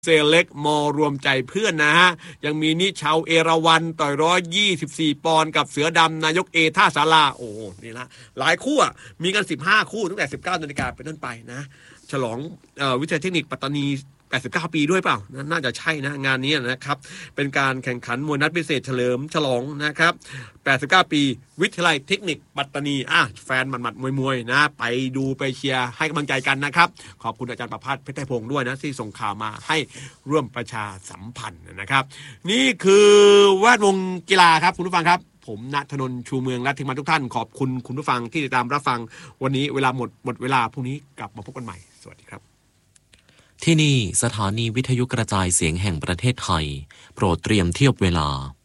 เซเล็กมอรวมใจเพื่อนนะฮะยังมีนิชาวเอราวันต่อย124 ปอนด์กับเสือดำนายกเอท่าศาลาโอ้นี่ละหลายคู่มีกัน15 คู่ตั้งแต่ 19 นาฬิกาเป็นต้นไปนะฉลองวิทยาเทคนิคปัตตานี89 ปีด้วยเปล่าน่าจะใช่นะงานนี้นะครับเป็นการแข่งขันมวยนัดพิเศษเฉลิมฉลองนะครับ89 ปีวิทยาลัยเทคนิคปัตตานีแฟนหมัดมวยนะไปดูไปเชียร์ให้กำลังใจกันนะครับขอบคุณอาจารย์ประภาสเพชรไทยพงศ์ด้วยนะที่ส่งข่าวมาให้ร่วมประชาสัมพันธ์นะครับนี่คือแวดวงกีฬาครับคุณผู้ฟังครับผมณธนนท์ชูเมืองและทีมงานทุกท่านขอบคุณคุณผู้ฟังที่ติดตามรับฟังวันนี้เวลาหมดเวลาพรุ่งนี้กลับมาพบกันใหม่สวัสดีครับที่นี่สถานีวิทยุกระจายเสียงแห่งประเทศไทยโปรดเตรียมเทียบเวลา